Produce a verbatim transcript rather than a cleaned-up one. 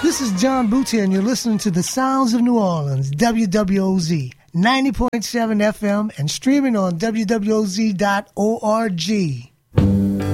This is John Boutier, and you're listening to the Sounds of New Orleans, W W O Z, ninety point seven F M, and streaming on W W O Z dot org.